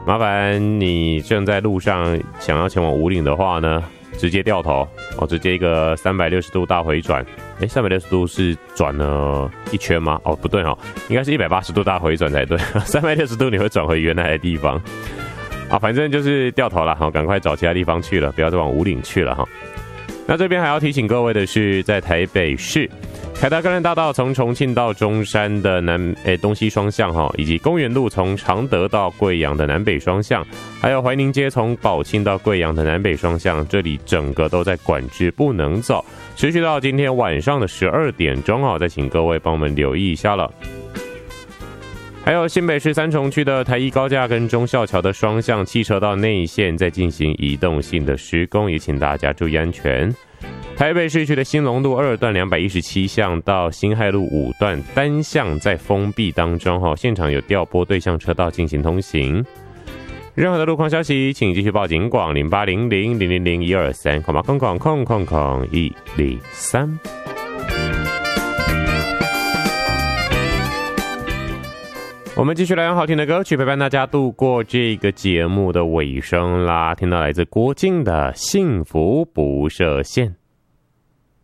麻烦你正在路上想要前往武岭的话呢，直接掉头哦，直接一个360度大回转。360度是转了一圈吗？哦，不对哦，应该是180度大回转才对。360度你会转回原来的地方。啊，反正就是掉头了，好，赶快找其他地方去了，不要再往武岭去了哈。那这边还要提醒各位的是，在台北市凯达格兰大道从重庆到中山的东西双向哈，以及公园路从常德到贵阳的南北双向，还有怀宁街从宝庆到贵阳的南北双向，这里整个都在管制不能走，持续到今天晚上的12点钟哦，再请各位帮我们留意一下了。还有新北市三重区的台一高架跟忠孝桥的双向汽车道内线在进行移动性的施工，也请大家注意安全。台北市区的新隆路2段217巷到辛亥路5段单向在封闭当中，现场有调拨对向车道进行通行。任何的路况消息，请继续报警广0800000123，空103。我们继续来用好听的歌曲陪伴大家度过这个节目的尾声啦，听到来自郭静的《幸福不设限》。